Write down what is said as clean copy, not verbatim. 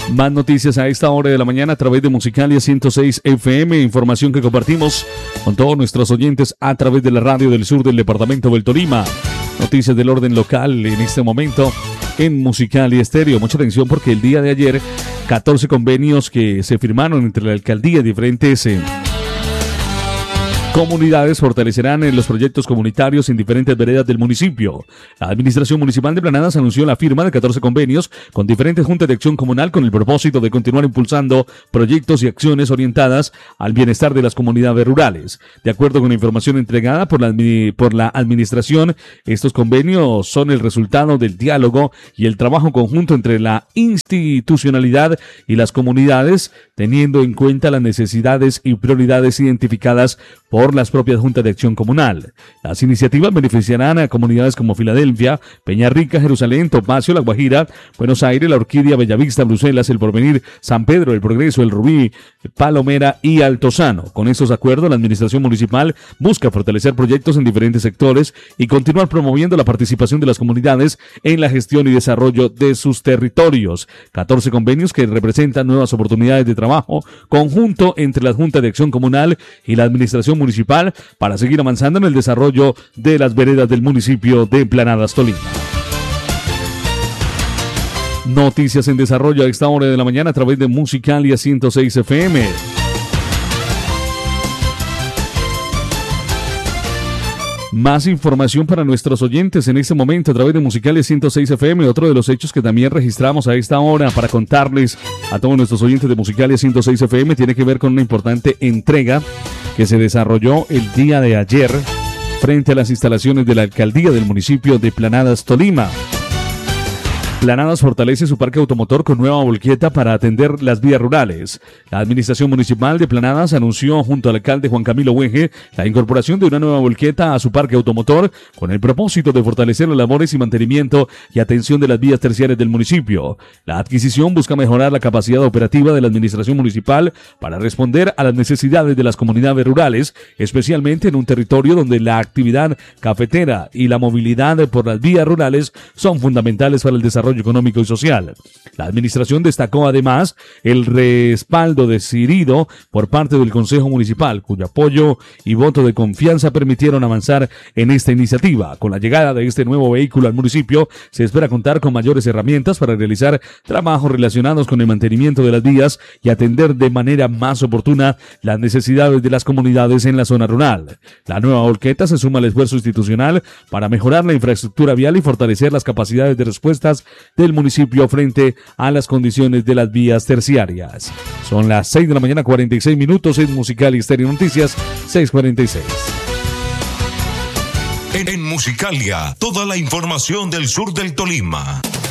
Más noticias a esta hora de la mañana a través de Musicalia 106 FM, información que compartimos con todos nuestros oyentes a través de la radio del sur del departamento del Tolima. Noticias del orden local en este momento en Musicalia Estéreo. Mucha atención porque el día de ayer 14 convenios que se firmaron entre la alcaldía y diferentes comunidades fortalecerán los proyectos comunitarios en diferentes veredas del municipio. La Administración Municipal de Planadas anunció la firma de 14 convenios con diferentes juntas de acción comunal con el propósito de continuar impulsando proyectos y acciones orientadas al bienestar de las comunidades rurales. De acuerdo con la información entregada por la Administración, estos convenios son el resultado del diálogo y el trabajo conjunto entre la institucionalidad y las comunidades, teniendo en cuenta las necesidades y prioridades identificadas por las propias juntas de acción comunal. Las iniciativas beneficiarán a comunidades como Filadelfia, Peñarrica, Jerusalén, Topacio, La Guajira, Buenos Aires, La Orquídea, Bellavista, Bruselas, El Porvenir, San Pedro, El Progreso, El Rubí, Palomera y Altozano. Con estos acuerdos, la Administración Municipal busca fortalecer proyectos en diferentes sectores y continuar promoviendo la participación de las comunidades en la gestión y desarrollo de sus territorios. 14 convenios que representan nuevas oportunidades de trabajo conjunto entre la Junta de Acción Comunal y la Administración Municipal para seguir avanzando en el desarrollo de las veredas del municipio de Planadas, Tolima. Noticias en desarrollo a esta hora de la mañana a través de Musicalia 106 FM. Más información para nuestros oyentes en este momento a través de Musicalia 106 FM. Otro de los hechos que también registramos a esta hora para contarles a todos nuestros oyentes de Musicalia 106 FM tiene que ver con una importante entrega que se desarrolló el día de ayer frente a las instalaciones de la alcaldía del municipio de Planadas, Tolima. Planadas fortalece su parque automotor con nueva volqueta para atender las vías rurales. La Administración Municipal de Planadas anunció junto al alcalde Juan Camilo Hueje la incorporación de una nueva volqueta a su parque automotor con el propósito de fortalecer las labores y mantenimiento y atención de las vías terciarias del municipio. La adquisición busca mejorar la capacidad operativa de la Administración Municipal para responder a las necesidades de las comunidades rurales, especialmente en un territorio donde la actividad cafetera y la movilidad por las vías rurales son fundamentales para el desarrollo económico y social. La administración destacó además el respaldo decidido por parte del Consejo Municipal, cuyo apoyo y voto de confianza permitieron avanzar en esta iniciativa. Con la llegada de este nuevo vehículo al municipio, se espera contar con mayores herramientas para realizar trabajos relacionados con el mantenimiento de las vías y atender de manera más oportuna las necesidades de las comunidades en la zona rural. La nueva volqueta se suma al esfuerzo institucional para mejorar la infraestructura vial y fortalecer las capacidades de respuestas del municipio frente a las condiciones de las vías terciarias. Son las 6 de la mañana, 46 minutos en Musicalia Estéreo Noticias, 6:46. En Musicalia, toda la información del sur del Tolima.